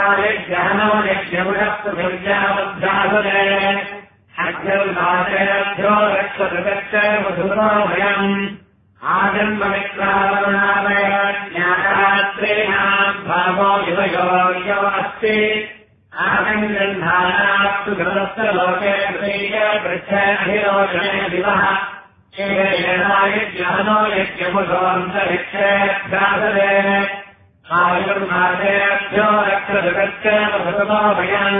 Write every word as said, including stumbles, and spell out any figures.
यज्ञानो यज्ञमुषत्पृथिव्यामध्यासुरे अग्निर्वाचयभ्यो रक्षतृगच्छ मधुरो भयम् आजन्ममित्रावरुणादय ज्ञानरात्रेणाम् भावो युवयो अस्ति आगन्धानास्तु गृहस्य लोके पृच्छभिरोचने दिवः यज्ञानो यज्ञमुषोऽन्तरिक्षेऽभ्यासरे आयुर्मासेभ्यो रक्षतृगच्छ मधुरो भयम्